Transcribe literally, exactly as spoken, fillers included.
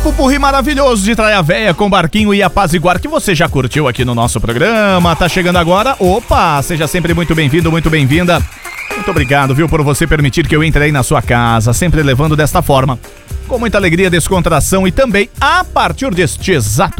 Pupurri maravilhoso de Traia Véia com Barquinho e Apaziguar, que você já curtiu aqui no nosso programa. Tá chegando agora. Opa, seja sempre muito bem-vindo, muito bem-vinda. Muito obrigado, viu, por você permitir que eu entre aí na sua casa, sempre levando desta forma, com muita alegria, descontração e também, a partir deste exato